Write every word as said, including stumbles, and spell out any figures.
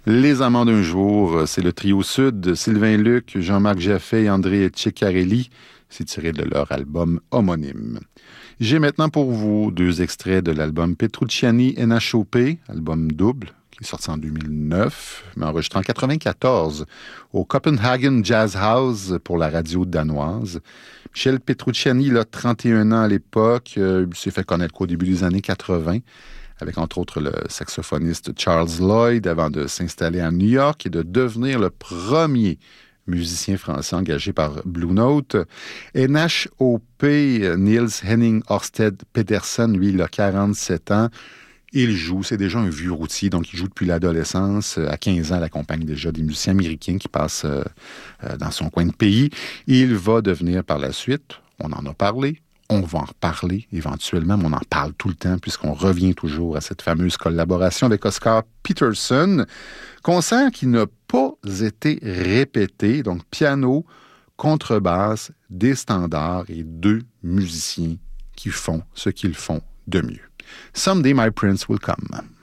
Les Amants d'un jour, c'est le trio Sud, Sylvain Luc, Jean-Marc Jaffé et André Ceccarelli. C'est tiré de leur album homonyme. J'ai maintenant pour vous deux extraits de l'album Petrucciani N H O P, album double, qui est sorti en deux mille neuf, mais enregistré en quatre-vingt-quatorze au Copenhagen Jazz House pour la radio danoise. Michel Petrucciani, il a trente et un ans à l'époque, euh, il s'est fait connaître qu'au début des années quatre-vingts, avec entre autres le saxophoniste Charles Lloyd, avant de s'installer à New York et de devenir le premier musicien français engagé par Blue Note. N H O P, Niels Henning Ørsted Pedersen, lui, il a quarante-sept ans. Il joue, c'est déjà un vieux routier, donc il joue depuis l'adolescence. À quinze ans, il accompagne déjà des musiciens américains qui passent euh, dans son coin de pays. Il va devenir par la suite, on en a parlé, on va en reparler éventuellement, mais on en parle tout le temps puisqu'on revient toujours à cette fameuse collaboration avec Oscar Peterson. Concert qui n'a pas été répété, donc piano, contrebasse, des standards et deux musiciens qui font ce qu'ils font de mieux. Someday My Prince Will Come.